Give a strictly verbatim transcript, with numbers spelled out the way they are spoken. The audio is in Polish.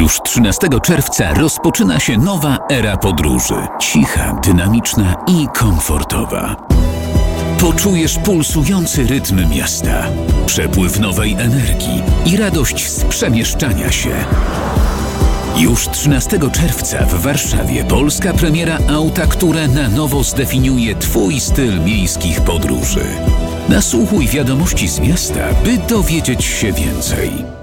Już trzynastego czerwca rozpoczyna się nowa era podróży. Cicha, dynamiczna i komfortowa. Poczujesz pulsujący rytm miasta, przepływ nowej energii i radość z przemieszczania się. Już trzynastego czerwca w Warszawie polska premiera auta, które na nowo zdefiniuje Twój styl miejskich podróży. Nasłuchuj wiadomości z miasta, by dowiedzieć się więcej.